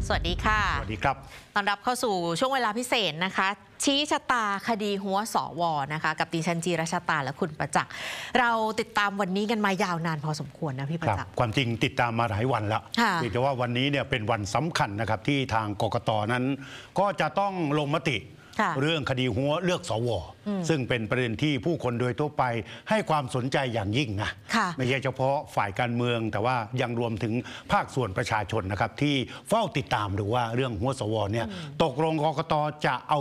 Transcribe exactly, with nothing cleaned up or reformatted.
สวัสดีค่ะสวัสดีครับต้อนรับเข้าสู่ช่วงเวลาพิเศษนะคะชี้ชะตาคดีหัวสวนะคะกับดิฉันจีรชะตาและคุณประจักษ์เราติดตามวันนี้กันมายาวนานพอสมควรนะพี่ประจักษ์ความจริงติดตามมาหลายวันแล้วแต่ว่าวันนี้เนี่ยเป็นวันสำคัญนะครับที่ทางกกต.นั้นก็จะต้องลงมติเรื่องคดีหัวเลือกสวซึ่งเป็นประเด็นที่ผู้คนโดยทั่วไปให้ความสนใจอย่างยิ่งนะไม่ใช่เฉพาะฝ่ายการเมืองแต่ว่ายังรวมถึงภาคส่วนประชาชนนะครับที่เฝ้าติดตามดูว่าเรื่องหัวสวเนี่ยตกลงกกต.จะเอา